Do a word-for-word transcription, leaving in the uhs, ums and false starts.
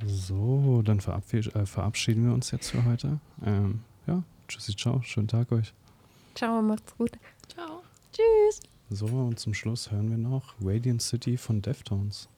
So, dann verabschied- äh, verabschieden wir uns jetzt für heute. Ähm, ja, tschüssi, ciao, schönen Tag euch. Ciao, macht's gut. Ciao. Tschüss. So, und zum Schluss hören wir noch Radiant City von Deftones.